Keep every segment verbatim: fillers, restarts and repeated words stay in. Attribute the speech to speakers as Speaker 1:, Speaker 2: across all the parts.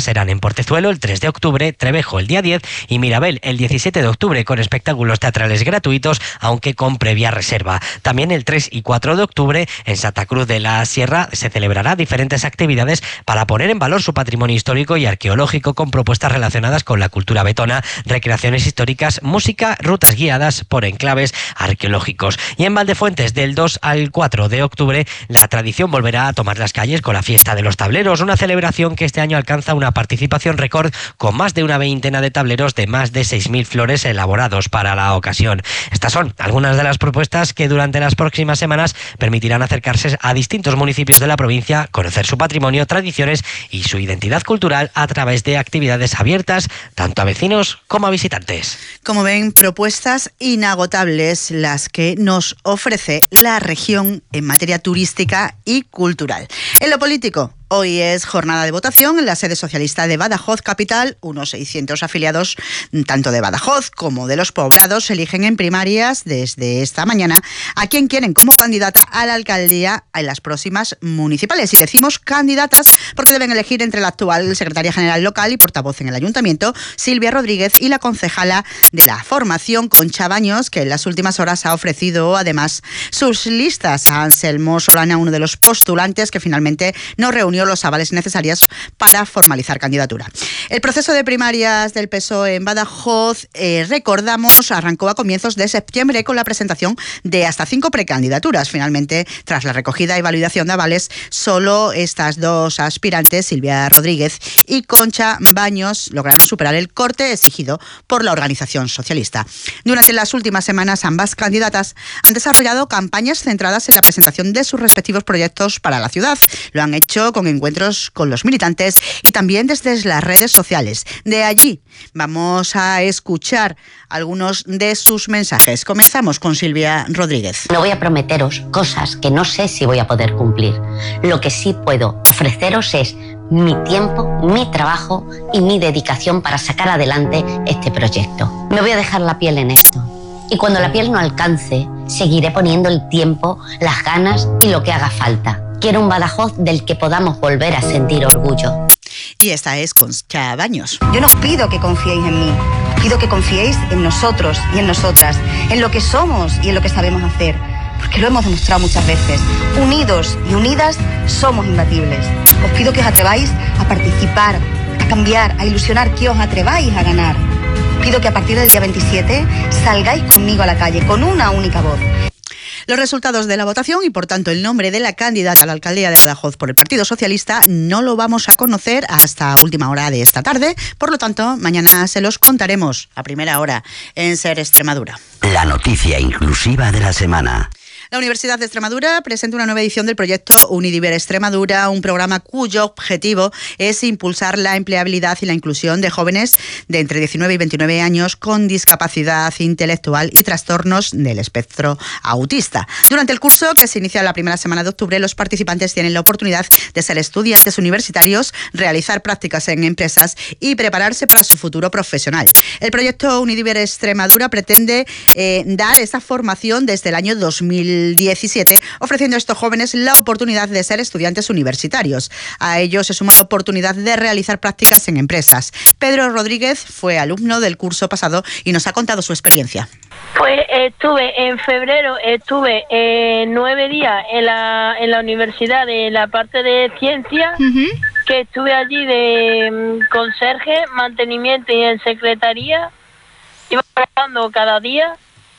Speaker 1: serán en Portezuelo el tres de octubre, Trevejo el día diez y Mirabel el diecisiete de octubre con espectáculos teatrales gratuitos, aunque con previa reserva. También el tres y cuatro de octubre en Santa Cruz de la Sierra se celebrará diferentes actividades para poner en valor su patrimonio histórico y arqueológico con propuestas relacionadas con la cultura betona, recreaciones históricas, música, rutas guiadas por enclaves arqueológicos. Y en Valdefuentes del dos al cuatro de octubre la tradición volverá a tomar las calles con la fiesta de los tableros, una celebración que este año alcanza una participación récord con más de una veintena de tableros de más de seis mil flores elaborados para la ocasión. Estas son algunas de las propuestas que durante las próximas semanas permitirán acercarse a distintos municipios de la provincia, conocer su patrimonio, tradiciones y su identidad cultural a través de actividades abiertas tanto a vecinos como a visitantes.
Speaker 2: Como ven, propuestas inagotables las que nos ofrece la región en materia turística y cultural. En lo político, hoy es jornada de votación en la sede socialista de Badajoz capital. Unos seiscientos afiliados, tanto de Badajoz como de los poblados, eligen en primarias desde esta mañana a quien quieren como candidata a la alcaldía en las próximas municipales. Y decimos candidatas porque deben elegir entre la actual secretaria general local y portavoz en el ayuntamiento, Silvia Rodríguez, y la concejala de la formación, Concha Baños, que en las últimas horas ha ofrecido además sus listas a Anselmo Solana, uno de los postulantes que finalmente no reunió los avales necesarios para formalizar candidatura. El proceso de primarias del P S O E en Badajoz, eh, recordamos, arrancó a comienzos de septiembre con la presentación de hasta cinco precandidaturas. Finalmente, tras la recogida y validación de avales, solo estas dos aspirantes, Silvia Rodríguez y Concha Baños, lograron superar el corte exigido por la organización socialista. Durante las últimas semanas, ambas candidatas han desarrollado campañas centradas en la presentación de sus respectivos proyectos para la ciudad. Lo han hecho con encuentros con los militantes y también desde las redes sociales. De allí vamos a escuchar algunos de sus mensajes. Comenzamos con Silvia Rodríguez.
Speaker 3: No voy a prometeros cosas que no sé si voy a poder cumplir. Lo que sí puedo ofreceros es mi tiempo, mi trabajo y mi dedicación para sacar adelante este proyecto. Me voy a dejar la piel en esto. Y cuando la piel no alcance, seguiré poniendo el tiempo, las ganas y lo que haga falta. Quiero un Badajoz del que podamos volver a sentir orgullo.
Speaker 2: Y esta es Concha Baños.
Speaker 4: Yo no os pido que confiéis en mí, os pido que confiéis en nosotros y en nosotras, en lo que somos y en lo que sabemos hacer, porque lo hemos demostrado muchas veces. Unidos y unidas somos imbatibles. Os pido que os atreváis a participar, a cambiar, a ilusionar, que os atreváis a ganar. Os pido que a partir del día veintisiete salgáis conmigo a la calle con una única voz.
Speaker 2: Los resultados de la votación y, por tanto, el nombre de la candidata a la alcaldía de Badajoz por el Partido Socialista no lo vamos a conocer hasta última hora de esta tarde. Por lo tanto, mañana se los contaremos a primera hora en SER Extremadura.
Speaker 5: La noticia inclusiva de la semana.
Speaker 2: La Universidad de Extremadura presenta una nueva edición del proyecto Unidiver Extremadura, un programa cuyo objetivo es impulsar la empleabilidad y la inclusión de jóvenes de entre diecinueve y veintinueve años con discapacidad intelectual y trastornos del espectro autista. Durante el curso, que se inicia la primera semana de octubre, los participantes tienen la oportunidad de ser estudiantes universitarios, realizar prácticas en empresas y prepararse para su futuro profesional. El proyecto Unidiver Extremadura pretende eh, dar esta formación desde el año dos mil diecisiete, ofreciendo a estos jóvenes la oportunidad de ser estudiantes universitarios. A ellos se suma la oportunidad de realizar prácticas en empresas. Pedro Rodríguez fue alumno del curso pasado y nos ha contado su experiencia.
Speaker 6: Pues estuve en febrero, estuve eh, nueve días en la, en la universidad de la parte de ciencia, uh-huh. que estuve allí de um, conserje, mantenimiento y en secretaría, iba trabajando cada día.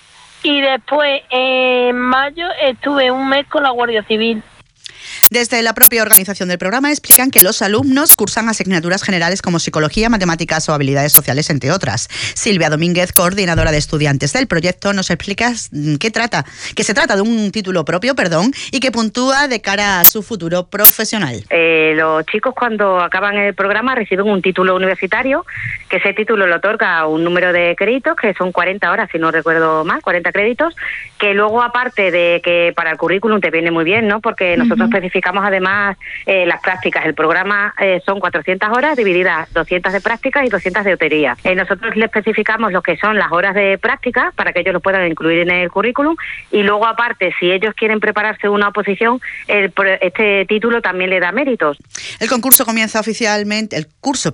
Speaker 6: Y después, en mayo, estuve un mes con la Guardia Civil.
Speaker 2: Desde la propia organización del programa explican que los alumnos cursan asignaturas generales como psicología, matemáticas o habilidades sociales, entre otras. Silvia Domínguez, coordinadora de estudiantes del proyecto, nos explica qué trata, que se trata de un título propio, perdón, y que puntúa de cara a su futuro profesional.
Speaker 7: Eh, los chicos cuando acaban el programa reciben un título universitario, que ese título le otorga un número de créditos, que son cuarenta horas, si no recuerdo mal, cuarenta créditos, que luego aparte de que para el currículum te viene muy bien, ¿no? Porque nosotros uh-huh. especificamos además eh, las prácticas. El programa eh, son cuatrocientas horas divididas, doscientas de prácticas y doscientas de teoría. Eh, nosotros le especificamos lo que son las horas de práctica para que ellos lo puedan incluir en el currículum y luego aparte, si ellos quieren prepararse una oposición, el, este título también le da méritos.
Speaker 2: El concurso comienza oficialmente, el curso